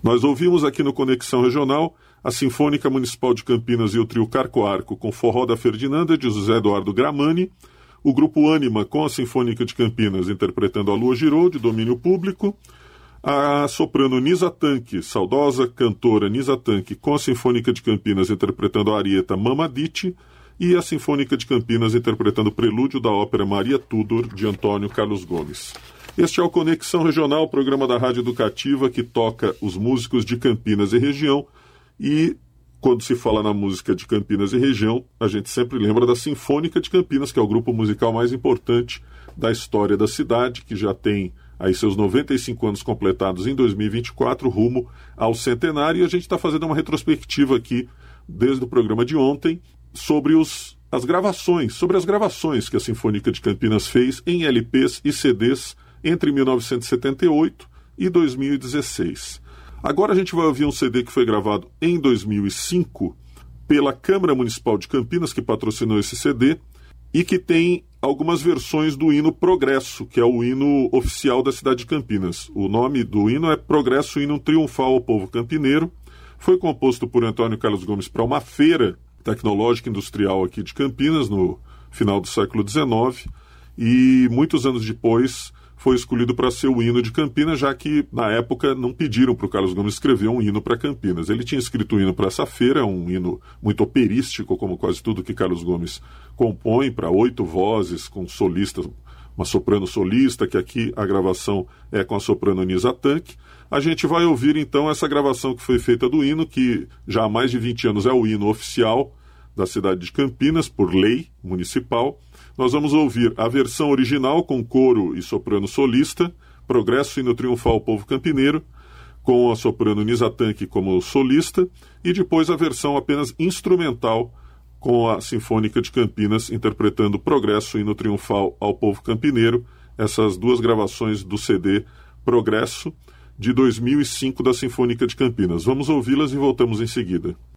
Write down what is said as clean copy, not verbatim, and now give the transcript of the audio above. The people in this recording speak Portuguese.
Nós ouvimos aqui no Conexão Regional a Sinfônica Municipal de Campinas e o Trio Carcoarco com Forró da Ferdinanda, de José Eduardo Gramani, o Grupo Ânima com a Sinfônica de Campinas interpretando A Lua Girou, de domínio público, a soprano Nisa Tanque, saudosa cantora Nisa Tanque, com a Sinfônica de Campinas interpretando a arieta Mamadite, e a Sinfônica de Campinas interpretando o prelúdio da ópera Maria Tudor, de Antônio Carlos Gomes. Este é o Conexão Regional, programa da Rádio Educativa que toca os músicos de Campinas e região. E quando se fala na música de Campinas e região, a gente sempre lembra da Sinfônica de Campinas, que é o grupo musical mais importante da história da cidade, que já tem aí seus 95 anos completados em 2024, rumo ao centenário. E a gente está fazendo uma retrospectiva aqui, desde o programa de ontem, sobre as gravações que a Sinfônica de Campinas fez em LPs e CDs entre 1978 e 2016. Agora a gente vai ouvir um CD que foi gravado em 2005 pela Câmara Municipal de Campinas, que patrocinou esse CD, e que tem algumas versões do hino Progresso, que é o hino oficial da cidade de Campinas. O nome do hino é Progresso, hino triunfal ao povo campineiro. Foi composto por Antônio Carlos Gomes para uma feira tecnológica industrial aqui de Campinas, no final do século XIX, e muitos anos depois foi escolhido para ser o hino de Campinas, já que na época não pediram para o Carlos Gomes escrever um hino para Campinas. Ele tinha escrito um hino para essa feira, um hino muito operístico, como quase tudo que Carlos Gomes compõe, para 8 vozes, com solistas, uma soprano solista, que aqui a gravação é com a soprano Nisa Tanque. A gente vai ouvir então essa gravação que foi feita do hino, que já há mais de 20 anos é o hino oficial da cidade de Campinas, por lei municipal. Nós vamos ouvir a versão original com coro e soprano solista, Progresso, hino triunfal ao povo campineiro, com a soprano Nisa Tanque como solista, e depois a versão apenas instrumental com a Sinfônica de Campinas interpretando Progresso, hino triunfal ao povo campineiro. Essas duas gravações do CD Progresso, de 2005 da Sinfônica de Campinas. Vamos ouvi-las e voltamos em seguida.